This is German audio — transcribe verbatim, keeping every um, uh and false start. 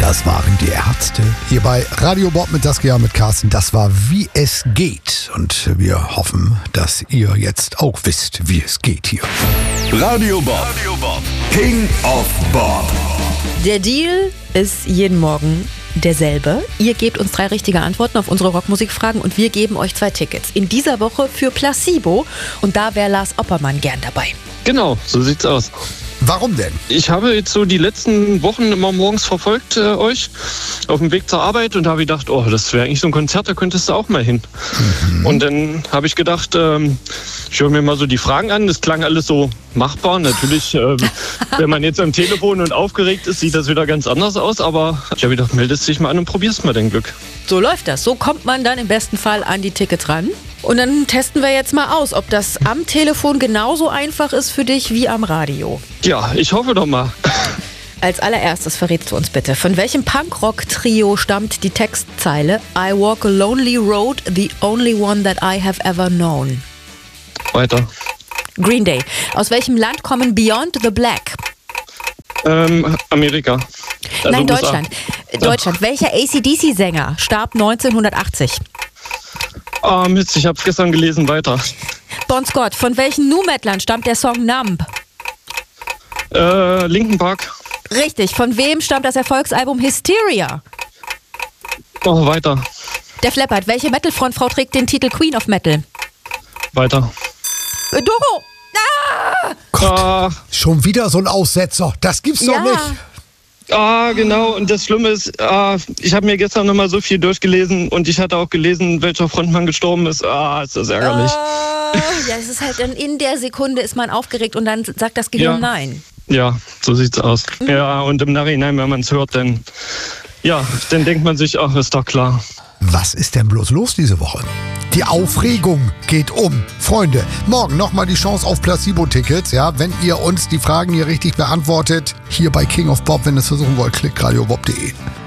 Das waren die Ärzte. Hier bei Radio Bob mit Saskia, mit Carsten. Das war Wie es geht. Und wir hoffen, dass ihr jetzt auch wisst, wie es geht hier. Radio Bob. Radio Bob. King of Bob. Der Deal ist jeden Morgen derselbe. Ihr gebt uns drei richtige Antworten auf unsere Rockmusikfragen und wir geben euch zwei Tickets. In dieser Woche für Placebo. Und da wäre Lars Oppermann gern dabei. Genau, so sieht's aus. Warum denn? Ich habe jetzt so die letzten Wochen immer morgens verfolgt, äh, euch, auf dem Weg zur Arbeit und da habe ich gedacht, oh, das wäre eigentlich so ein Konzert, da könntest du auch mal hin. Mhm. Und dann habe ich gedacht, ähm, ich höre mir mal so die Fragen an, das klang alles so machbar. Natürlich, äh, wenn man jetzt am Telefon und aufgeregt ist, sieht das wieder ganz anders aus, aber ich habe gedacht, meldest dich mal an und probierst mal dein Glück. So läuft das. So kommt man dann im besten Fall an die Tickets ran. Und dann testen wir jetzt mal aus, ob das am Telefon genauso einfach ist für dich wie am Radio. Ja, ich hoffe doch mal. Als allererstes verrätst du uns bitte, von welchem Punkrock-Trio stammt die Textzeile I walk a lonely road, the only one that I have ever known? Weiter. Green Day. Aus welchem Land kommen Beyond the Black? Ähm, Amerika. Also Nein, U S A. Deutschland. Deutschland. Welcher A C D C-Sänger starb neunzehnhundertachtzig? Ah, Mist, ich hab's gestern gelesen, weiter. Bon Scott. Von welchen Nu-Metlern stammt der Song Numb? Äh, Linkin Park. Richtig. Von wem stammt das Erfolgsalbum Hysteria? Oh, weiter. Der Flappert. Welche Metal-Frontfrau trägt den Titel Queen of Metal? Weiter. Äh, Doro! Ah! Gott, Ah, schon wieder so ein Aussetzer. Das gibt's Ja. doch nicht. ah, genau. Und das Schlimme ist, ah, ich habe mir gestern nochmal so viel durchgelesen und ich hatte auch gelesen, welcher Frontmann gestorben ist. Ah, ist das ärgerlich. Oh, ja, es ist halt dann in der Sekunde ist man aufgeregt und dann sagt das Gehirn Ja. nein. Ja, so sieht's aus. Ja, und im Nachhinein, wenn man es hört, dann, ja, dann denkt man sich, ach, ist doch klar. Was ist denn bloß los diese Woche? Die Aufregung geht um. Freunde, morgen nochmal die Chance auf Placebo-Tickets. Ja, wenn ihr uns die Fragen hier richtig beantwortet, hier bei King of Bob, wenn ihr es versuchen wollt, klickt radio bob punkt de.